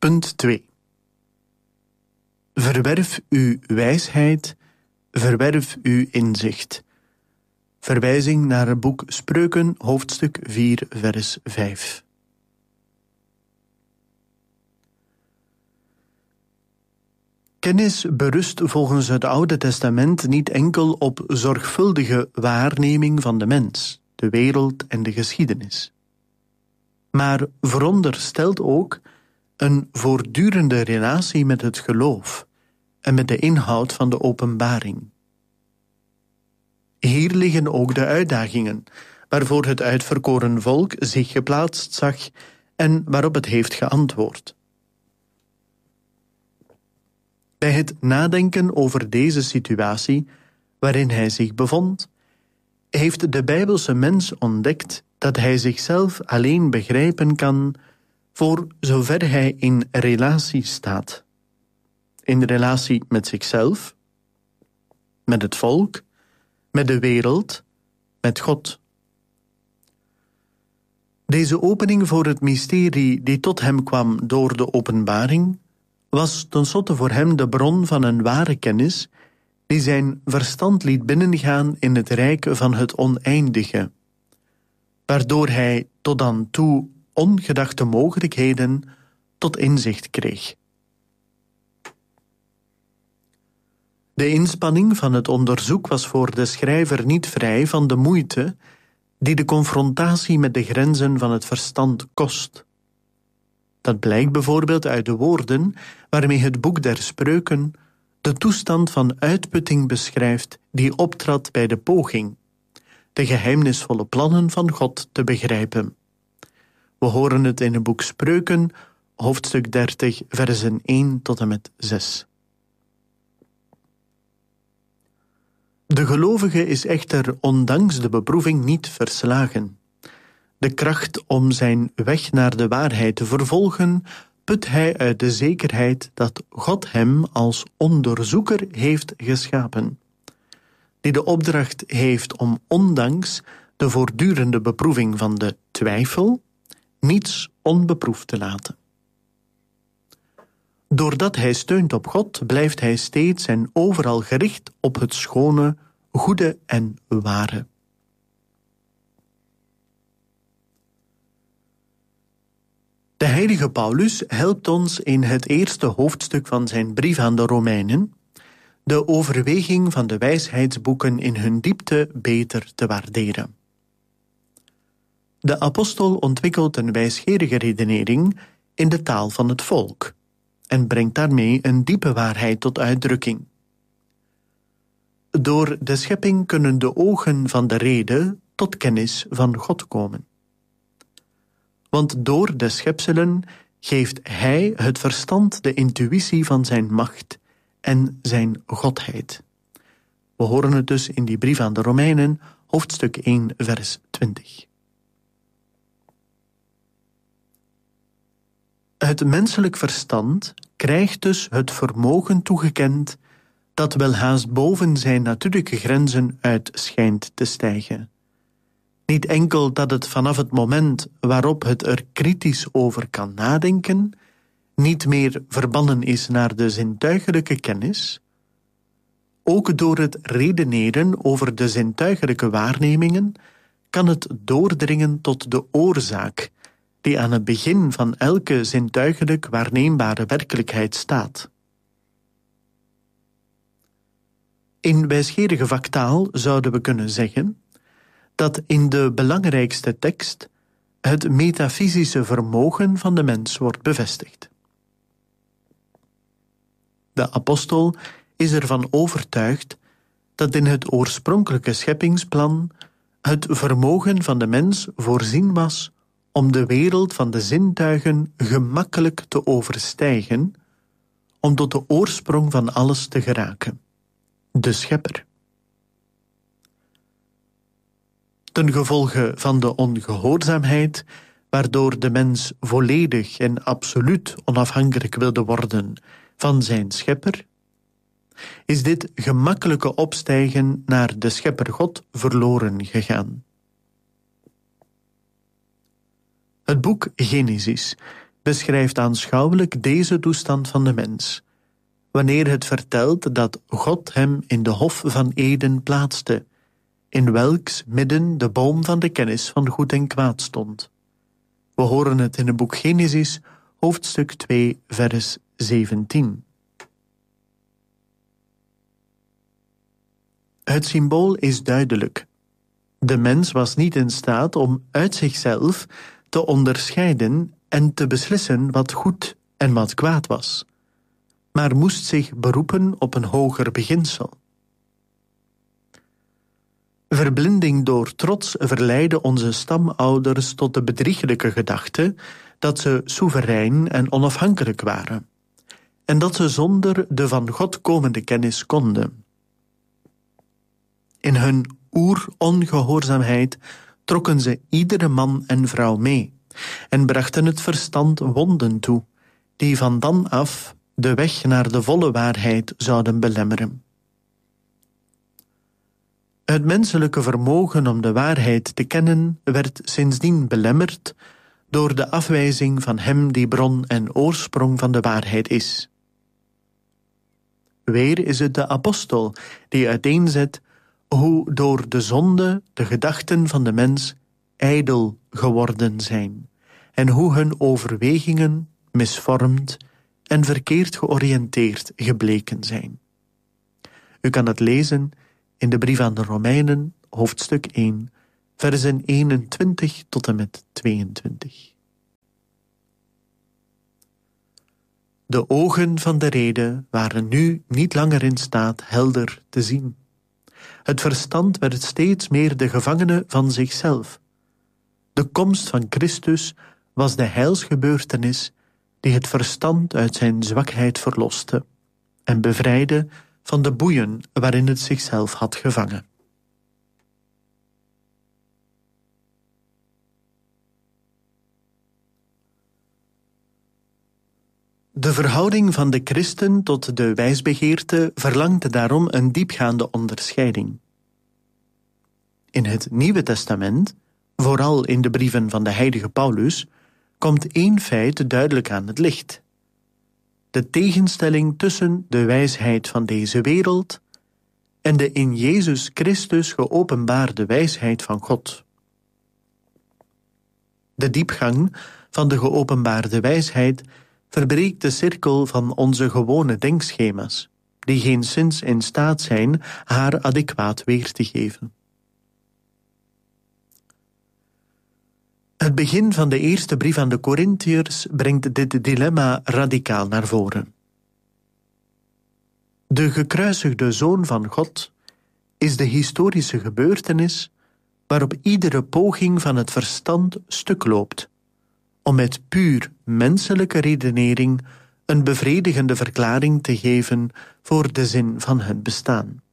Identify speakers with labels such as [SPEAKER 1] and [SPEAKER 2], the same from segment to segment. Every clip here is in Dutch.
[SPEAKER 1] Punt 2. Verwerf uw wijsheid, verwerf uw inzicht. Verwijzing naar het boek Spreuken, hoofdstuk 4, vers 5. Kennis berust volgens het Oude Testament niet enkel op zorgvuldige waarneming van de mens, de wereld en de geschiedenis, maar veronderstelt ook een voortdurende relatie met het geloof en met de inhoud van de openbaring. Hier liggen ook de uitdagingen waarvoor het uitverkoren volk zich geplaatst zag en waarop het heeft geantwoord. Bij het nadenken over deze situatie waarin hij zich bevond, heeft de Bijbelse mens ontdekt dat hij zichzelf alleen begrijpen kan voor zover hij in relatie staat. In relatie met zichzelf, met het volk, met de wereld, met God. Deze opening voor het mysterie die tot hem kwam door de openbaring was tenslotte voor hem de bron van een ware kennis die zijn verstand liet binnengaan in het rijk van het oneindige, waardoor hij tot dan toe ongedachte mogelijkheden tot inzicht kreeg. De inspanning van het onderzoek was voor de schrijver niet vrij van de moeite die de confrontatie met de grenzen van het verstand kost. Dat blijkt bijvoorbeeld uit de woorden waarmee het boek der Spreuken de toestand van uitputting beschrijft die optrad bij de poging de geheimnisvolle plannen van God te begrijpen. We horen het in het boek Spreuken, hoofdstuk 30, versen 1 tot en met 6. De gelovige is echter ondanks de beproeving niet verslagen. De kracht om zijn weg naar de waarheid te vervolgen put hij uit de zekerheid dat God hem als onderzoeker heeft geschapen, die de opdracht heeft om ondanks de voortdurende beproeving van de twijfel niets onbeproefd te laten. Doordat hij steunt op God, blijft hij steeds en overal gericht op het schone, goede en ware. De heilige Paulus helpt ons in het eerste hoofdstuk van zijn brief aan de Romeinen de overweging van de wijsheidsboeken in hun diepte beter te waarderen. De apostel ontwikkelt een wijsgerige redenering in de taal van het volk en brengt daarmee een diepe waarheid tot uitdrukking. Door de schepping kunnen de ogen van de rede tot kennis van God komen. Want door de schepselen geeft hij het verstand de intuïtie van zijn macht en zijn godheid. We horen het dus in die brief aan de Romeinen, hoofdstuk 1, vers 20. Het menselijk verstand krijgt dus het vermogen toegekend dat welhaast boven zijn natuurlijke grenzen uit schijnt te stijgen. Niet enkel dat het vanaf het moment waarop het er kritisch over kan nadenken, niet meer verbannen is naar de zintuigelijke kennis, ook door het redeneren over de zintuigelijke waarnemingen kan het doordringen tot de oorzaak die aan het begin van elke zintuigelijk waarneembare werkelijkheid staat. In wijsgerige vaktaal zouden we kunnen zeggen dat in de belangrijkste tekst het metafysische vermogen van de mens wordt bevestigd. De apostel is ervan overtuigd dat in het oorspronkelijke scheppingsplan het vermogen van de mens voorzien was om de wereld van de zintuigen gemakkelijk te overstijgen, om tot de oorsprong van alles te geraken, de Schepper. Ten gevolge van de ongehoorzaamheid, waardoor de mens volledig en absoluut onafhankelijk wilde worden van zijn Schepper, is dit gemakkelijke opstijgen naar de Schepper God verloren gegaan. Het boek Genesis beschrijft aanschouwelijk deze toestand van de mens, wanneer het vertelt dat God hem in de hof van Eden plaatste, in welks midden de boom van de kennis van goed en kwaad stond. We horen het in het boek Genesis, hoofdstuk 2, vers 17. Het symbool is duidelijk. De mens was niet in staat om uit zichzelf te onderscheiden en te beslissen wat goed en wat kwaad was, maar moest zich beroepen op een hoger beginsel. Verblinding door trots verleidde onze stamouders tot de bedrieglijke gedachte dat ze soeverein en onafhankelijk waren, en dat ze zonder de van God komende kennis konden. In hun oerongehoorzaamheid trokken ze iedere man en vrouw mee en brachten het verstand wonden toe, die van dan af de weg naar de volle waarheid zouden belemmeren. Het menselijke vermogen om de waarheid te kennen werd sindsdien belemmerd door de afwijzing van hem die bron en oorsprong van de waarheid is. Weer is het de apostel die uiteenzet hoe door de zonde de gedachten van de mens ijdel geworden zijn en hoe hun overwegingen misvormd en verkeerd georiënteerd gebleken zijn. U kan het lezen in de brief aan de Romeinen, hoofdstuk 1, versen 21 tot en met 22. De ogen van de rede waren nu niet langer in staat helder te zien. Het verstand werd steeds meer de gevangene van zichzelf. De komst van Christus was de heilsgebeurtenis die het verstand uit zijn zwakheid verloste en bevrijdde van de boeien waarin het zichzelf had gevangen. De verhouding van de christen tot de wijsbegeerte verlangde daarom een diepgaande onderscheiding. In het Nieuwe Testament, vooral in de brieven van de heilige Paulus, komt één feit duidelijk aan het licht: de tegenstelling tussen de wijsheid van deze wereld en de in Jezus Christus geopenbaarde wijsheid van God. De diepgang van de geopenbaarde wijsheid verbreekt de cirkel van onze gewone denkschema's, die geenszins in staat zijn haar adequaat weer te geven. Het begin van de eerste brief aan de Korintiërs brengt dit dilemma radicaal naar voren. De gekruisigde Zoon van God is de historische gebeurtenis waarop iedere poging van het verstand stuk loopt, om met puur menselijke redenering een bevredigende verklaring te geven voor de zin van het bestaan.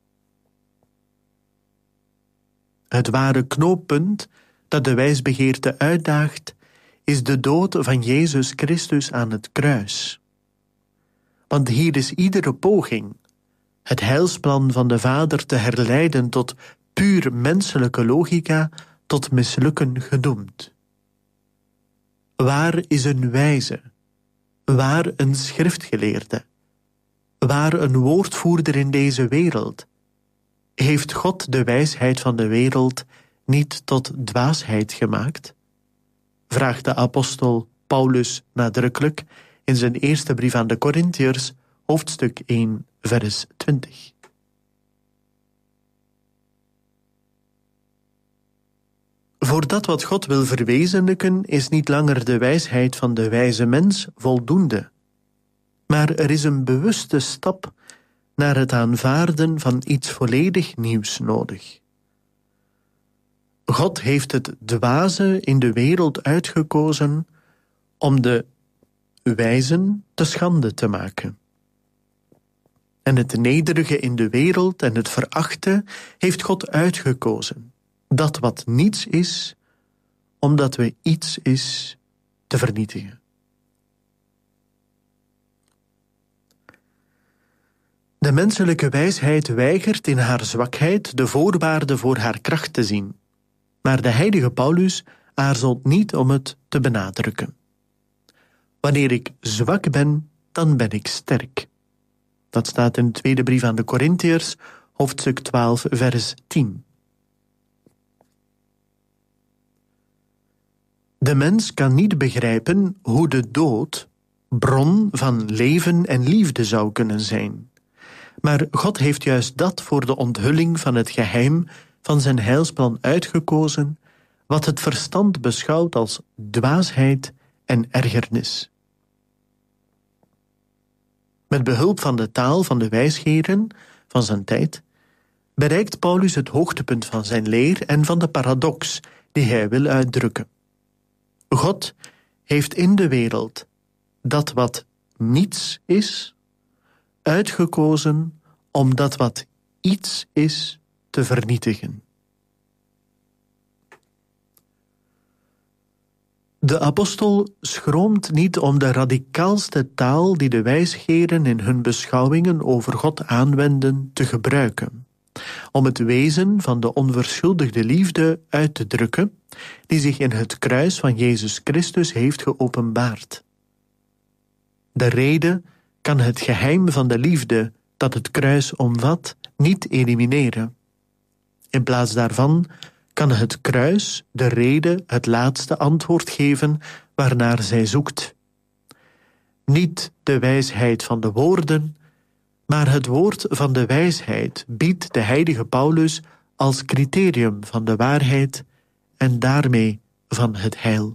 [SPEAKER 1] Het ware knooppunt dat de wijsbegeerte uitdaagt, is de dood van Jezus Christus aan het kruis. Want hier is iedere poging het heilsplan van de Vader te herleiden tot puur menselijke logica tot mislukken gedoemd. Waar is een wijze? Waar een schriftgeleerde? Waar een woordvoerder in deze wereld? Heeft God de wijsheid van de wereld niet tot dwaasheid gemaakt? Vraagt de apostel Paulus nadrukkelijk in zijn eerste brief aan de Korintiërs, hoofdstuk 1, vers 20. Voor dat wat God wil verwezenlijken is niet langer de wijsheid van de wijze mens voldoende, maar er is een bewuste stap naar het aanvaarden van iets volledig nieuws nodig. God heeft het dwaze in de wereld uitgekozen om de wijzen te schande te maken. En het nederige in de wereld en het verachte heeft God uitgekozen. Dat wat niets is, omdat we iets is, te vernietigen. De menselijke wijsheid weigert in haar zwakheid de voorwaarden voor haar kracht te zien. Maar de heilige Paulus aarzelt niet om het te benadrukken. Wanneer ik zwak ben, dan ben ik sterk. Dat staat in de tweede brief aan de Korintiërs, hoofdstuk 12, vers 10. De mens kan niet begrijpen hoe de dood bron van leven en liefde zou kunnen zijn. Maar God heeft juist dat voor de onthulling van het geheim van zijn heilsplan uitgekozen, wat het verstand beschouwt als dwaasheid en ergernis. Met behulp van de taal van de wijsgeren van zijn tijd bereikt Paulus het hoogtepunt van zijn leer en van de paradox die hij wil uitdrukken. God heeft in de wereld dat wat niets is, uitgekozen om dat wat iets is te vernietigen. De apostel schroomt niet om de radicaalste taal die de wijsgeren in hun beschouwingen over God aanwenden te gebruiken, om het wezen van de onverschuldigde liefde uit te drukken die zich in het kruis van Jezus Christus heeft geopenbaard. De rede kan het geheim van de liefde dat het kruis omvat niet elimineren. In plaats daarvan kan het kruis de rede het laatste antwoord geven waarnaar zij zoekt. Niet de wijsheid van de woorden, maar het woord van de wijsheid biedt de heilige Paulus als criterium van de waarheid en daarmee van het heil.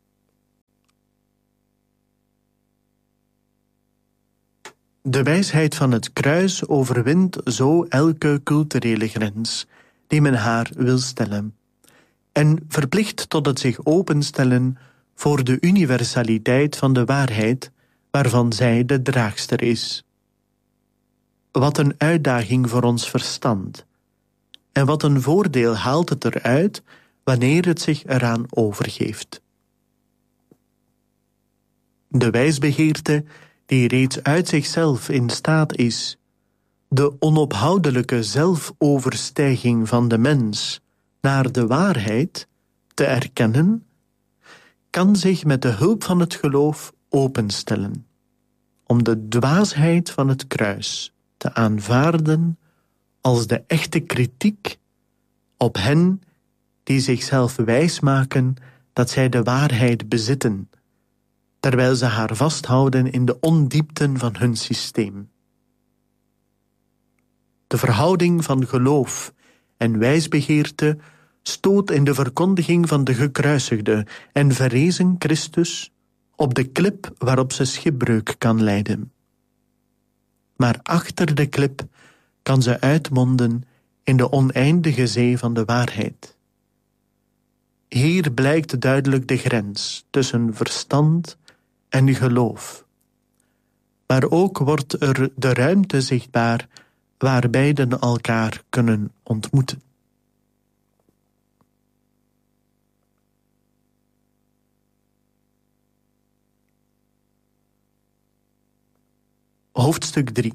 [SPEAKER 1] De wijsheid van het kruis overwint zo elke culturele grens die men haar wil stellen, en verplicht tot het zich openstellen voor de universaliteit van de waarheid waarvan zij de draagster is. Wat een uitdaging voor ons verstand, en wat een voordeel haalt het eruit wanneer het zich eraan overgeeft. De wijsbegeerte die reeds uit zichzelf in staat is de onophoudelijke zelfoverstijging van de mens naar de waarheid te erkennen, kan zich met de hulp van het geloof openstellen, om de dwaasheid van het kruis te aanvaarden als de echte kritiek op hen die zichzelf wijsmaken dat zij de waarheid bezitten, terwijl ze haar vasthouden in de ondiepten van hun systeem. De verhouding van geloof en wijsbegeerte stoot in de verkondiging van de gekruisigde en verrezen Christus op de klip waarop ze schipbreuk kan lijden. Maar achter de klip kan ze uitmonden in de oneindige zee van de waarheid. Hier blijkt duidelijk de grens tussen verstand en geloof. Maar ook wordt er de ruimte zichtbaar waar beiden elkaar kunnen ontmoeten. Hoofdstuk 3.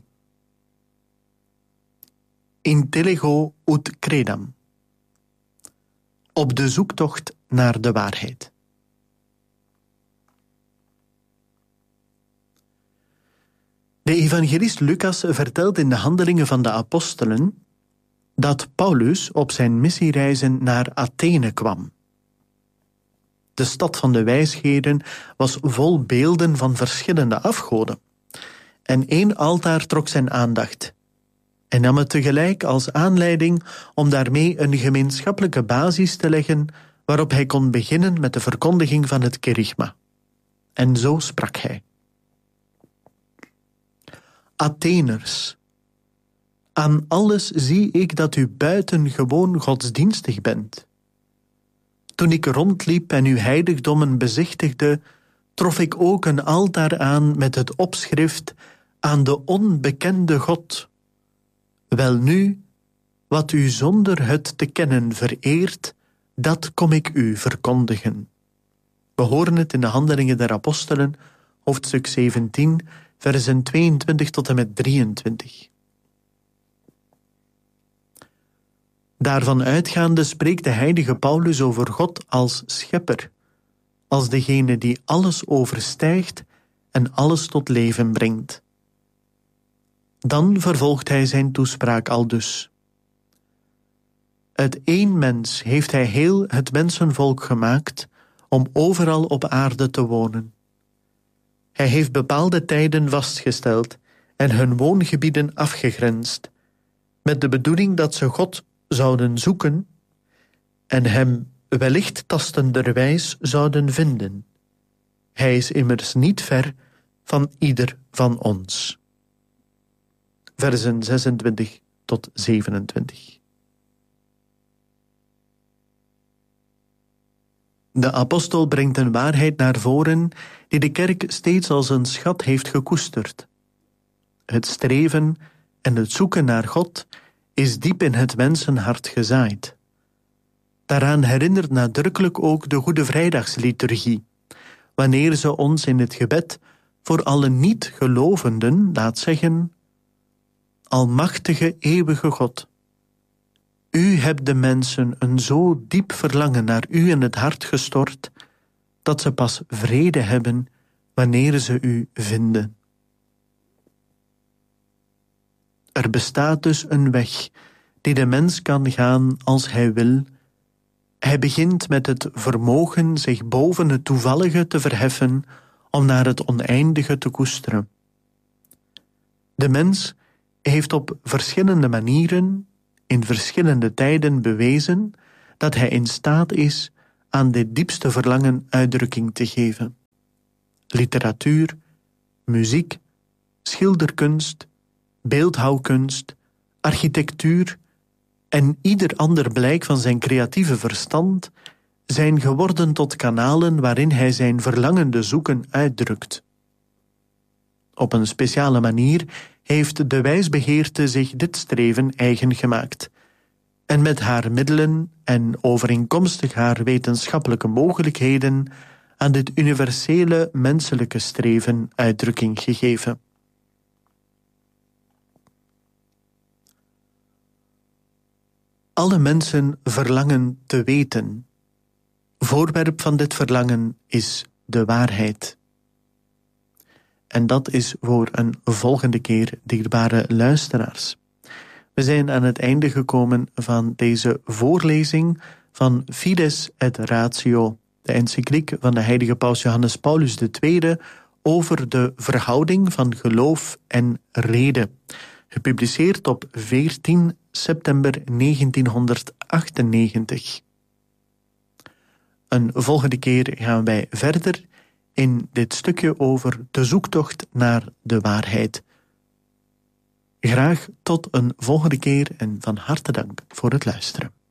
[SPEAKER 1] Intellego ut credam. Op de zoektocht naar de waarheid. De evangelist Lucas vertelt in de Handelingen van de Apostelen dat Paulus op zijn missiereizen naar Athene kwam. De stad van de wijsgeren was vol beelden van verschillende afgoden. En één altaar trok zijn aandacht en nam het tegelijk als aanleiding om daarmee een gemeenschappelijke basis te leggen waarop hij kon beginnen met de verkondiging van het kerygma. En zo sprak hij. Atheners, aan alles zie ik dat u buitengewoon godsdienstig bent. Toen ik rondliep en uw heiligdommen bezichtigde, trof ik ook een altaar aan met het opschrift aan de onbekende God. Welnu, wat u zonder het te kennen vereert, dat kom ik u verkondigen. We horen het in de Handelingen der Apostelen, hoofdstuk 17, versen 22 tot en met 23. Daarvan uitgaande spreekt de heilige Paulus over God als schepper, als degene die alles overstijgt en alles tot leven brengt. Dan vervolgt hij zijn toespraak aldus. Uit één mens heeft hij heel het mensenvolk gemaakt om overal op aarde te wonen. Hij heeft bepaalde tijden vastgesteld en hun woongebieden afgegrensd, met de bedoeling dat ze God zouden zoeken en hem wellicht tastenderwijs zouden vinden. Hij is immers niet ver van ieder van ons. Versen 26 tot 27. De apostel brengt een waarheid naar voren die de kerk steeds als een schat heeft gekoesterd. Het streven en het zoeken naar God is diep in het mensenhart gezaaid. Daaraan herinnert nadrukkelijk ook de Goede Vrijdagsliturgie, wanneer ze ons in het gebed voor alle niet-gelovenden laat zeggen: Almachtige, eeuwige God, u hebt de mensen een zo diep verlangen naar u in het hart gestort, dat ze pas vrede hebben wanneer ze u vinden. Er bestaat dus een weg die de mens kan gaan als hij wil. Hij begint met het vermogen zich boven het toevallige te verheffen om naar het oneindige te koesteren. De mens heeft op verschillende manieren in verschillende tijden bewezen dat hij in staat is aan dit diepste verlangen uitdrukking te geven. Literatuur, muziek, schilderkunst, beeldhouwkunst, architectuur en ieder ander blijk van zijn creatieve verstand zijn geworden tot kanalen waarin hij zijn verlangende zoeken uitdrukt. Op een speciale manier heeft de wijsbegeerte zich dit streven eigen gemaakt en met haar middelen en overeenkomstig haar wetenschappelijke mogelijkheden aan dit universele menselijke streven uitdrukking gegeven. Alle mensen verlangen te weten. Voorwerp van dit verlangen is de waarheid. En dat is voor een volgende keer, dierbare luisteraars. We zijn aan het einde gekomen van deze voorlezing van Fides et Ratio, de encycliek van de heilige paus Johannes Paulus II over de verhouding van geloof en reden, gepubliceerd op 14 september 1998. Een volgende keer gaan wij verder in dit stukje over de zoektocht naar de waarheid. Graag tot een volgende keer en van harte dank voor het luisteren.